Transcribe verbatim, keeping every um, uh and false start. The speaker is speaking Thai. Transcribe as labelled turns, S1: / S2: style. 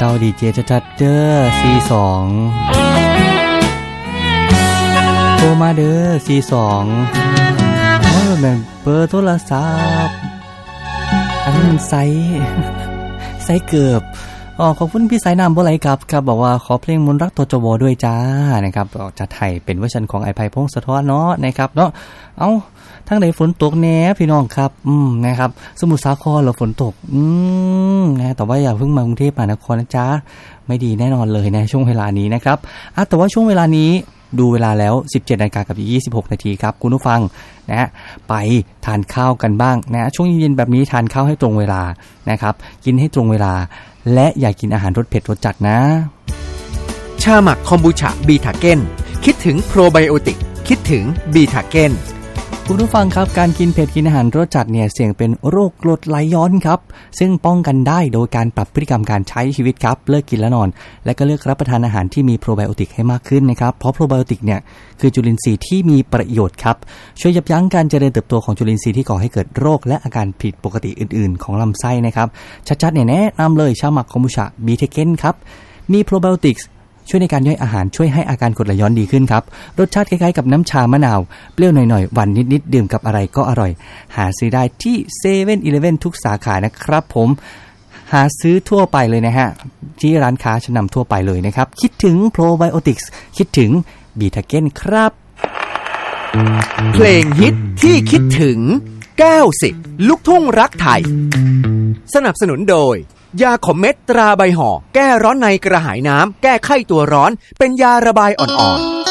S1: ก้าดีเจจัดเด้อสี่สองโทรมาเด้อสี่สองโอ้ยแม่งเบอร์โทรศัพท์อันนี้มันไซไซเกือบอ๋อขอบคุณพี่สายน้ำบ่ไหลครับครับบอกว่าขอเพลงมนต์รักตัวจวด้วยจ้านะครับจัดให้เป็นเวอร์ชันของไอไผ่พงศธรเนาะนะครับเนาะเอ้าทั้งไหนฝนตกแน่พี่น้องครับอืมนะครับสมุทรสาครเหรอฝนตกอืมนะแต่ว่าอย่าเพิ่งมากรุงเทพมหานครนะจ๊ะไม่ดีแน่นอนเลยในช่วงเวลานี้นะครับอ่ะแต่ว่าช่วงเวลานี้ดูเวลาแล้ว สิบเจ็ดนาฬิกากับยี่สิบหกนาทีครับคุณผู้ฟังนะฮะไปทานข้าวกันบ้างนะช่วงเย็นๆแบบนี้ทานข้าวให้ตรงเวลานะครับกินให้ตรงเวลาและอย่ากินอาหารรสเผ็ดรสจัดนะ
S2: ชาหมักคอมบูชาบีทาเก้นคิดถึงโปรไบโอติกคิดถึงบีทาเก้น
S1: คุณผู้ฟังครับการกินเผ็ดกินอาหารรสจัดเนี่ยเสี่ยงเป็นโรคกรดไหลย้อนครับซึ่งป้องกันได้โดยการปรับพฤติกรรมการใช้ชีวิตครับเลิกกินและนอนและก็เลือกรับประทานอาหารที่มีโปรไบโอติกให้มากขึ้นนะครับเพราะโปรไบโอติกเนี่ยคือจุลินทรีย์ที่มีประโยชน์ครับช่วยยับยั้งการเจริญเติบโตของจุลินทรีย์ที่ก่อให้เกิดโรคและอาการผิดปกติอื่นๆของลำไส้นะครับชัดๆเนี่ยแนะนำเลยชาหมักคอมบูชาบีเทเก้นครับมีโปรไบโอติกช่วยในการย่อยอาหารช่วยให้อาการกรดไหลย้อนดีขึ้นครับรสชาติคล้ายๆกับน้ำชามะนาวเปรี้ยวหน่อยๆหวานนิดๆดื่มกับอะไรก็อร่อยหาซื้อได้ที่เซเว่นอีเลฟเว่นทุกสาขานะครับผมหาซื้อทั่วไปเลยนะฮะที่ร้านค้าชั้นนำทั่วไปเลยนะครับคิดถึงโปรไบโอติกส์คิดถึงบีทาเก้นครับ
S2: เพลงฮิตที่คิดถึงเก้าสิบลูกทุ่งรักไทยสนับสนุนโดยยาขมเม็ดตราใบห่อแก้ร้อนในกระหายน้ำแก้ไข้ตัวร้อนเป็นยาระบายอ่อนๆ